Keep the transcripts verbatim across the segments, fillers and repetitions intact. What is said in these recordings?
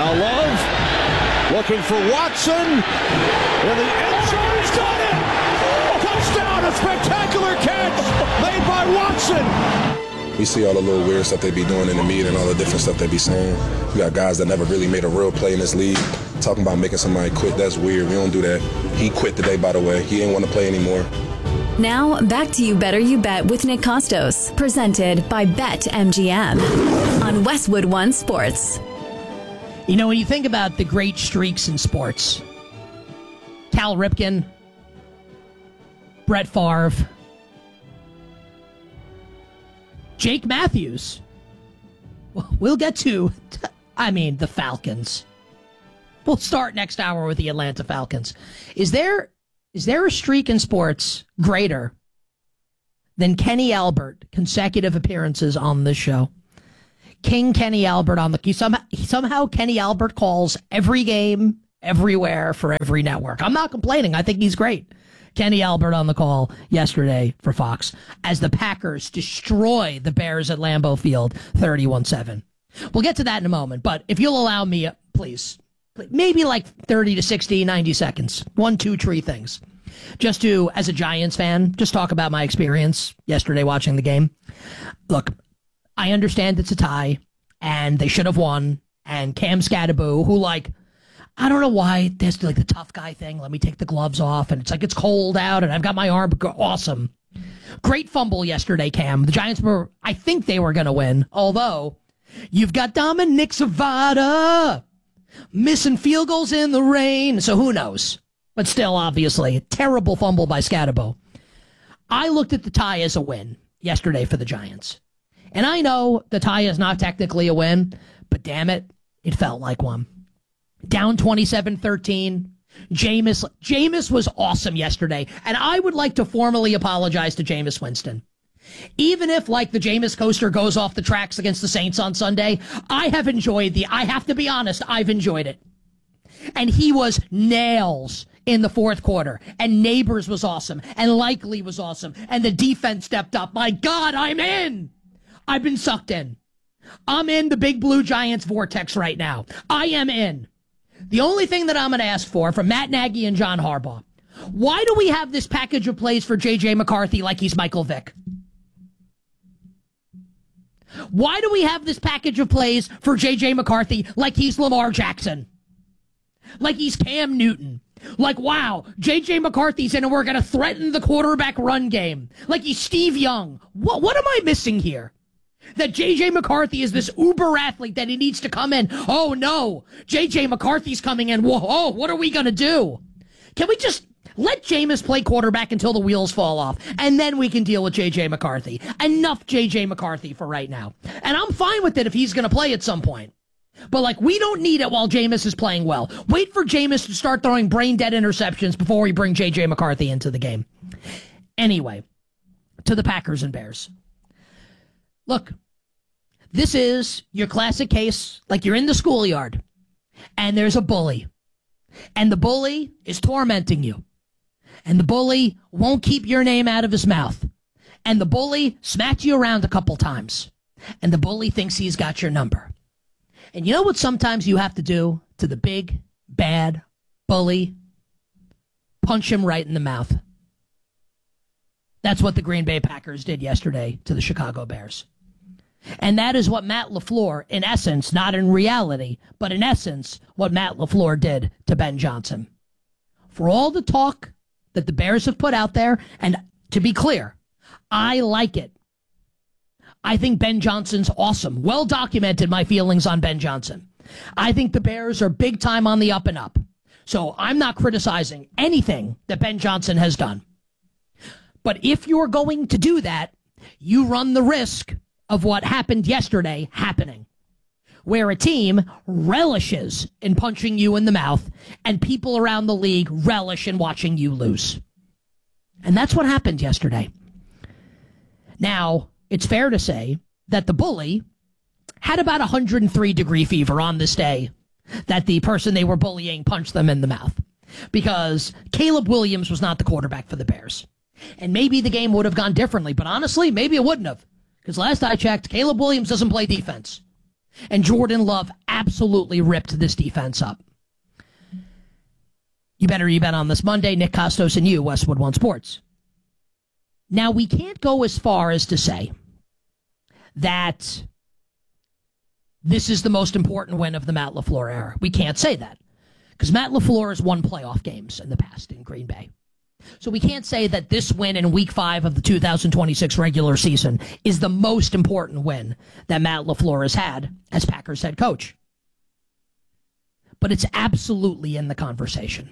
Now Love looking for Watson in the end zone. He's got it! Touchdown! A spectacular catch made by Watson. We see all the little weird stuff they be doing in the meet and all the different stuff they be saying. We got guys that never really made a real play in this league. Talking about making somebody quit, that's weird. We don't do that. He quit today, by the way. He didn't want to play anymore. Now, back to You Better You Bet with Nick Costos, presented by BetMGM on Westwood One Sports. You know, when you think about the great streaks in sports, Cal Ripken, Brett Favre, Jake Matthews, we'll get to, I mean, the Falcons. We'll start next hour with the Atlanta Falcons. Is there is there a streak in sports greater than Kenny Albert consecutive appearances on this show? King Kenny Albert on the key. Somehow, somehow Kenny Albert calls every game, everywhere, for every network. I'm not complaining. I think he's great. Kenny Albert on the call yesterday for Fox as the Packers destroy the Bears at Lambeau Field thirty-one seven. We'll get to that in a moment, but if you'll allow me, please, maybe like thirty to sixty, ninety seconds. One, two, three things. Just to, as a Giants fan, just talk about my experience yesterday watching the game. Look, I understand it's a tie, and they should have won, and Cam Scatterbo, who, like, I don't know why there's like the tough guy thing. Let me take the gloves off, and it's like it's cold out, and I've got my arm. Awesome. Great fumble yesterday, Cam. The Giants were, I think they were going to win, although you've got Dominic Zavada missing field goals in the rain, so who knows? But still, obviously, a terrible fumble by Scatterbo. I looked at the tie as a win yesterday for the Giants. And I know the tie is not technically a win, but damn it, it felt like one. Down twenty-seven thirteen. Jameis, Jameis was awesome yesterday, and I would like to formally apologize to Jameis Winston. Even if, like, the Jameis coaster goes off the tracks against the Saints on Sunday, I have enjoyed the, I have to be honest, I've enjoyed it. And he was nails in the fourth quarter, and Neighbors was awesome, and Likely was awesome, and the defense stepped up. My God, I'm in! I've been sucked in. I'm in the Big Blue Giants vortex right now. I am in. The only thing that I'm going to ask for from Matt Nagy and John Harbaugh, why do we have this package of plays for J J McCarthy like he's Michael Vick? Why do we have this package of plays for J J McCarthy like he's Lamar Jackson? Like he's Cam Newton? Like, wow, J J McCarthy's in and we're going to threaten the quarterback run game. Like he's Steve Young. What, what am I missing here? That J J McCarthy is this uber athlete that he needs to come in. Oh, no. J J McCarthy's coming in. Whoa, what are we going to do? Can we just let Jameis play quarterback until the wheels fall off, and then we can deal with J J McCarthy? Enough J J McCarthy for right now. And I'm fine with it if he's going to play at some point. But, like, we don't need it while Jameis is playing well. Wait for Jameis to start throwing brain-dead interceptions before we bring J J McCarthy into the game. Anyway, to the Packers and Bears. Look, this is your classic case, like you're in the schoolyard, and there's a bully, and the bully is tormenting you, and the bully won't keep your name out of his mouth, and the bully smacks you around a couple times, and the bully thinks he's got your number. And you know what sometimes you have to do to the big, bad bully? Punch him right in the mouth. That's what the Green Bay Packers did yesterday to the Chicago Bears. And that is what Matt LaFleur, in essence, not in reality, but in essence, what Matt LaFleur did to Ben Johnson. For all the talk that the Bears have put out there, and to be clear, I like it. I think Ben Johnson's awesome. Well documented my feelings on Ben Johnson. I think the Bears are big time on the up and up. So I'm not criticizing anything that Ben Johnson has done. But if you're going to do that, you run the risk of what happened yesterday happening, where a team relishes in punching you in the mouth and people around the league relish in watching you lose. And that's what happened yesterday. Now, it's fair to say that the bully had about one hundred three degree fever on this day that the person they were bullying punched them in the mouth, because Caleb Williams was not the quarterback for the Bears. And maybe the game would have gone differently, but honestly, maybe it wouldn't have. Because last I checked, Caleb Williams doesn't play defense. And Jordan Love absolutely ripped this defense up. You better you bet on this Monday. Nick Kostos and you, Westwood One Sports. Now, we can't go as far as to say that this is the most important win of the Matt LaFleur era. We can't say that because Matt LaFleur has won playoff games in the past in Green Bay. So we can't say that this win in week five of the two thousand twenty-six regular season is the most important win that Matt LaFleur has had as Packers head coach. But it's absolutely in the conversation.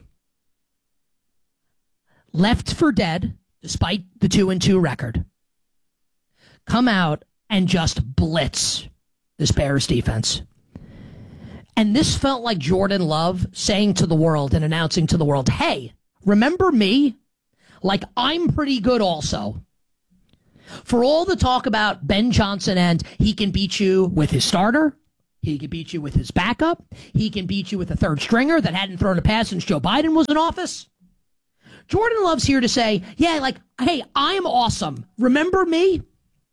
Left for dead, despite the two and two record, come out and just blitz this Bears defense. And this felt like Jordan Love saying to the world and announcing to the world, hey, remember me? Like, I'm pretty good also. For all the talk about Ben Johnson and he can beat you with his starter, he can beat you with his backup, he can beat you with a third stringer that hadn't thrown a pass since Joe Biden was in office, Jordan Love's here to say, yeah, like, hey, I'm awesome. Remember me?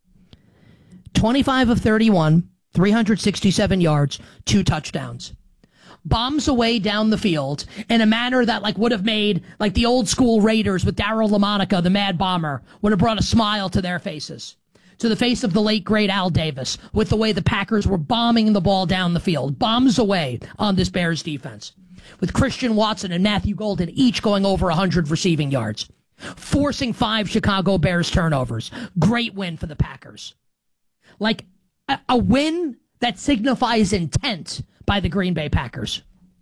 twenty-five of thirty-one, three hundred sixty-seven yards, two touchdowns. Bombs away down the field in a manner that like would have made like the old school Raiders with Darryl LaMonica, the Mad Bomber, would have brought a smile to their faces. To the face of the late, great Al Davis with the way the Packers were bombing the ball down the field. Bombs away on this Bears defense. With Christian Watson and Matthew Golden each going over one hundred receiving yards. Forcing five Chicago Bears turnovers. Great win for the Packers. Like a, a win that signifies intent by the Green Bay Packers.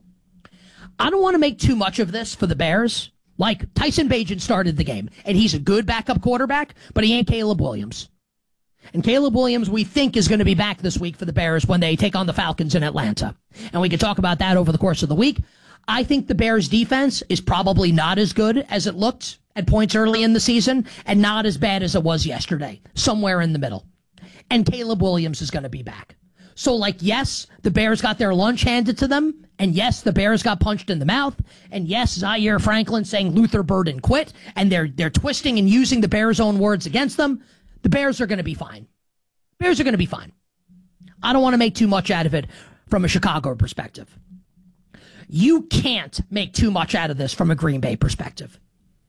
I don't want to make too much of this for the Bears. Like, Tyson Bagent started the game, and he's a good backup quarterback, but he ain't Caleb Williams. And Caleb Williams, we think, is going to be back this week for the Bears when they take on the Falcons in Atlanta. And we can talk about that over the course of the week. I think the Bears' defense is probably not as good as it looked at points early in the season, and not as bad as it was yesterday. Somewhere in the middle. And Caleb Williams is going to be back. So, like, yes, the Bears got their lunch handed to them, and yes, the Bears got punched in the mouth, and yes, Zaire Franklin saying Luther Burden quit, and they're they're twisting and using the Bears' own words against them. The Bears are going to be fine. Bears are going to be fine. I don't want to make too much out of it from a Chicago perspective. You can't make too much out of this from a Green Bay perspective.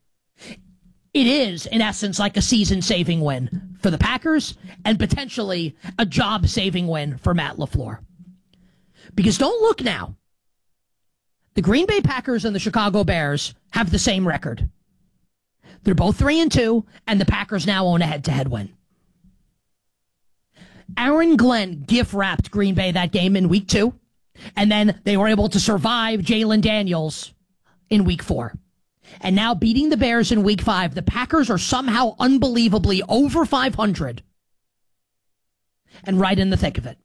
It is, in essence, like a season-saving win for the Packers and potentially a job-saving win for Matt LaFleur. Because don't look now. The Green Bay Packers and the Chicago Bears have the same record. They're both three and two, and the Packers now own a head-to-head win. Aaron Glenn gift-wrapped Green Bay that game in week two, and then they were able to survive Jalen Daniels in week four. And now beating the Bears in week five, the Packers are somehow unbelievably over five hundred and right in the thick of it.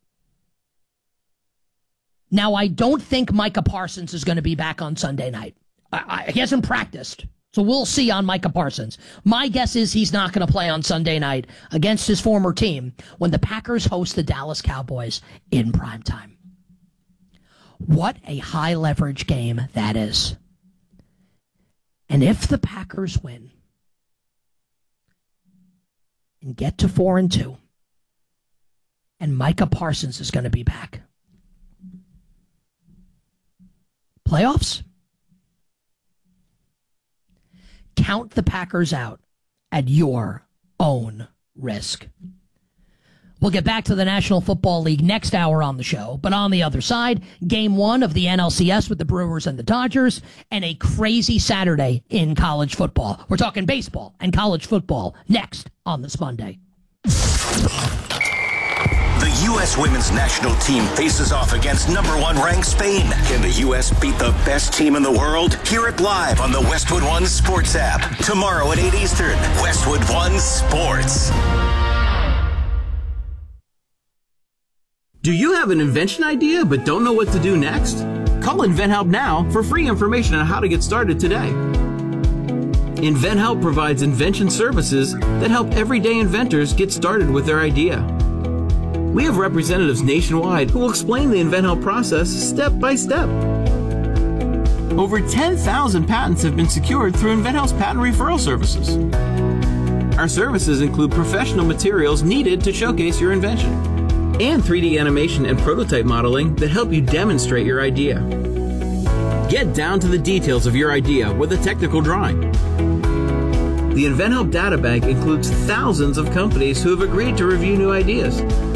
Now, I don't think Micah Parsons is going to be back on Sunday night. I, I, he hasn't practiced, so we'll see on Micah Parsons. My guess is he's not going to play on Sunday night against his former team when the Packers host the Dallas Cowboys in primetime. What a high-leverage game that is. And if the Packers win and get to four and two, and Micah Parsons is going to be back, playoffs? Count the Packers out at your own risk. We'll get back to the National Football League next hour on the show, but on the other side, game one of the N L C S with the Brewers and the Dodgers, and a crazy Saturday in college football. We're talking baseball and college football next on this Monday. The U S women's national team faces off against number one ranked Spain. Can the U S beat the best team in the world? Hear it live on the Westwood One Sports app. Tomorrow at eight Eastern, Westwood One Sports. Do you have an invention idea but don't know what to do next? Call InventHelp now for free information on how to get started today. InventHelp provides invention services that help everyday inventors get started with their idea. We have representatives nationwide who will explain the InventHelp process step by step. Over ten thousand patents have been secured through InventHelp's patent referral services. Our services include professional materials needed to showcase your invention and three D animation and prototype modeling that help you demonstrate your idea. Get down to the details of your idea with a technical drawing. The InventHelp Data Bank includes thousands of companies who have agreed to review new ideas.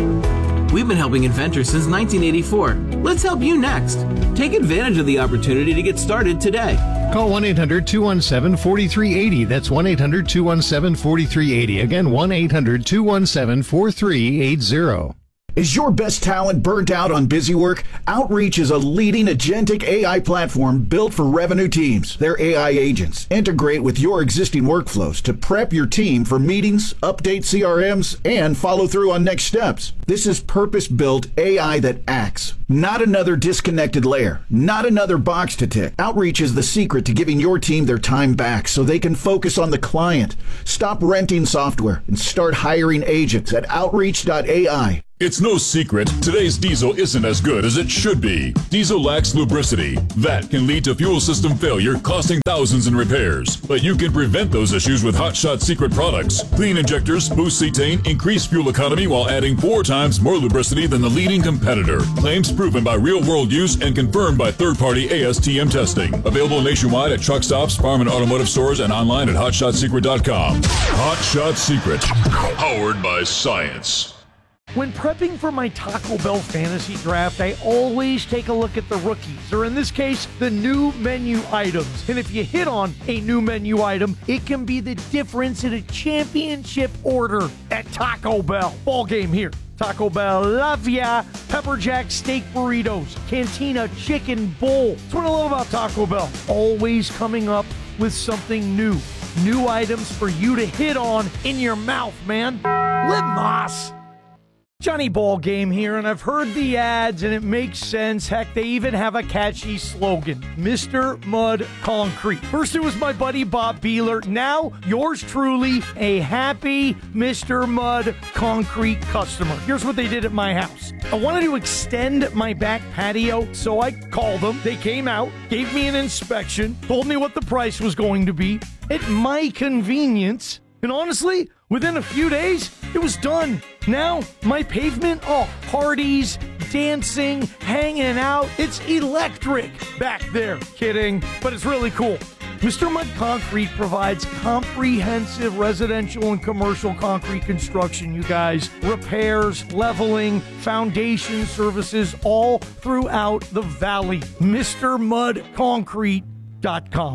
We've been helping inventors since nineteen eighty-four. Let's help you next. Take advantage of the opportunity to get started today. Call one eight hundred two one seven four three eight zero. That's one eight hundred two one seven four three eight zero. Again, one eight hundred two one seven four three eight zero. Is your best talent burnt out on busy work? Outreach is a leading agentic A I platform built for revenue teams. Their A I agents integrate with your existing workflows to prep your team for meetings, update C R Ms, and follow through on next steps. This is purpose-built A I that acts, not another disconnected layer, not another box to tick. Outreach is the secret to giving your team their time back so they can focus on the client. Stop renting software and start hiring agents at outreach dot A I. It's no secret, today's diesel isn't as good as it should be. Diesel lacks lubricity. That can lead to fuel system failure, costing thousands in repairs. But you can prevent those issues with Hot Shot Secret products. Clean injectors, boost cetane, increase fuel economy while adding four times more lubricity than the leading competitor. Claims proven by real-world use and confirmed by third-party A S T M testing. Available nationwide at truck stops, farm and automotive stores, and online at hot shot secret dot com. Hot Shot Secret, powered by science. When prepping for my Taco Bell fantasy draft, I always take a look at the rookies, or in this case, the new menu items. And if you hit on a new menu item, it can be the difference in a championship order at Taco Bell. Ball game here. Taco Bell, love ya. Pepper Jack steak burritos, Cantina chicken bowl. That's what I love about Taco Bell. Always coming up with something new. New items for you to hit on in your mouth, man. Live Moss. Johnny Ball Game here, and I've heard the ads, and it makes sense. Heck, they even have a catchy slogan, Mister Mud Concrete. First, it was my buddy Bob Beeler. Now, yours truly, a happy Mister Mud Concrete customer. Here's what they did at my house. I wanted to extend my back patio, so I called them. They came out, gave me an inspection, told me what the price was going to be at my convenience, and honestly, within a few days, it was done. Now, my pavement, oh, parties, dancing, hanging out. It's electric back there. Kidding, but it's really cool. Mister Mud Concrete provides comprehensive residential and commercial concrete construction, you guys. Repairs, leveling, foundation services all throughout the valley. Mister Mud Concrete dot com.